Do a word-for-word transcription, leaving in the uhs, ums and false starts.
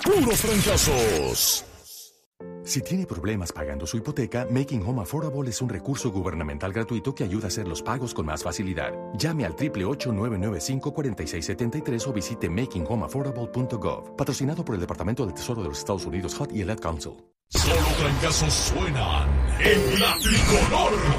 puros fracasos. Si tiene problemas pagando su hipoteca, Making Home Affordable es un recurso gubernamental gratuito que ayuda a hacer los pagos con más facilidad. Llame al ocho ocho ocho, nueve nueve cinco, cuatro seis siete tres o visite making home affordable punto gov. Patrocinado por el Departamento del Tesoro de los Estados Unidos, H U D y el Ad Council. Solo fracasos suenan en la tricolor.